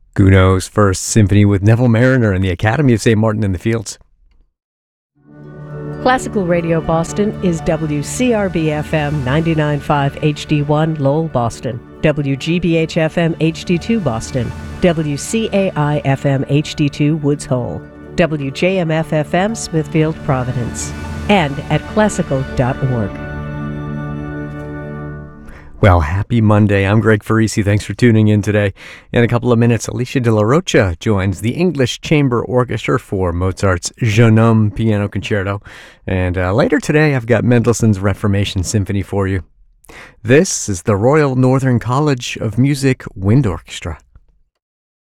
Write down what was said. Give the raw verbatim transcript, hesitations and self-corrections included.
Gounod's First Symphony with Neville Marriner and the Academy of Saint Martin in the Fields. Classical Radio Boston is W C R B F M ninety-nine point five H D one Lowell, Boston, W G B H F M H D two Boston, W C A I F M H D two Woods Hole, W J M F F M Smithfield, Providence, and at classical dot org. Well, happy Monday. I'm Greg Farisi. Thanks for tuning in today. In a couple of minutes, Alicia De La Rocha joins the English Chamber Orchestra for Mozart's Jeune Homme Piano Concerto. And uh, later today, I've got Mendelssohn's Reformation Symphony for you. This is the Royal Northern College of Music Wind Orchestra.